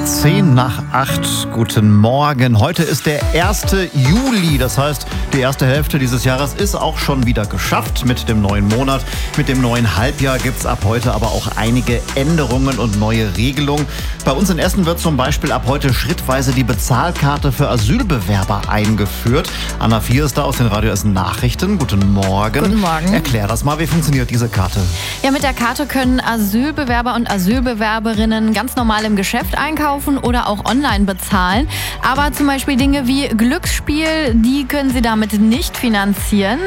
7:10. Guten Morgen. Heute ist der 1. Juli. Das heißt, die erste Hälfte dieses Jahres ist auch schon wieder geschafft. Mit dem neuen Monat, mit dem neuen Halbjahr gibt es ab heute aber auch einige Änderungen und neue Regelungen. Bei uns in Essen wird zum Beispiel ab heute schrittweise die Bezahlkarte für Asylbewerber eingeführt. Anna Vier ist da aus den Radio Essen Nachrichten. Guten Morgen. Guten Morgen. Erklär das mal, wie funktioniert diese Karte? Ja, mit der Karte können Asylbewerber und Asylbewerberinnen ganz normal im Geschäft einkaufen oder auch online bezahlen. Aber zum Beispiel Dinge wie Glücksspiel, die können sie damit nicht finanzieren.